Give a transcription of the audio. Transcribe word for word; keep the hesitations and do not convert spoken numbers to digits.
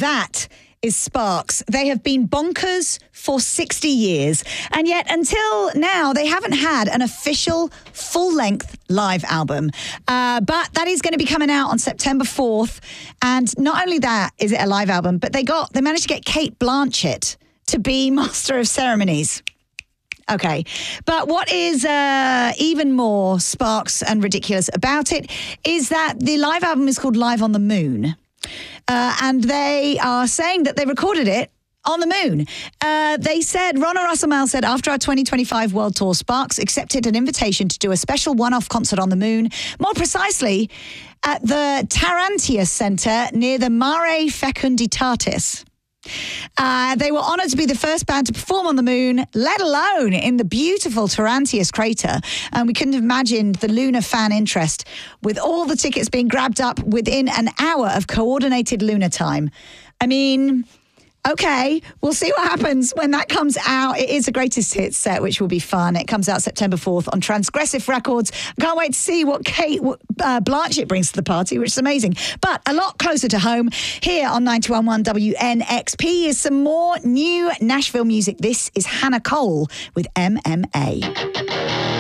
That is Sparks. They have been bonkers for sixty years. And yet, until now, they haven't had an official full-length live album. Uh, but that is going to be coming out on September fourth. And not only that is it a live album, but they got they managed to get Cate Blanchett to be Master of Ceremonies. Okay, but what is uh, even more Sparks and ridiculous about it is that the live album is called Live on the Moon. Uh, and they are saying that they recorded it on the moon. Uh, they said, Ronna Russell-Mel said, after our twenty twenty-five World Tour, Sparks accepted an invitation to do a special one-off concert on the moon, more precisely at the Tarantius Centre near the Mare Fecunditatis. Uh, they were honoured to be the first band to perform on the moon, let alone in the beautiful Tarantius crater. And we couldn't have imagined the lunar fan interest with all the tickets being grabbed up within an hour of coordinated lunar time. I mean, okay, we'll see what happens when that comes out. It is a greatest hits set, which will be fun. It comes out September fourth on Transgressive Records. Can't wait to see what Cate uh, Blanchett brings to the party, which is amazing. But a lot closer to home, here on ninety-one point one W N X P is some more new Nashville music. This is Hannah Cole with M M A.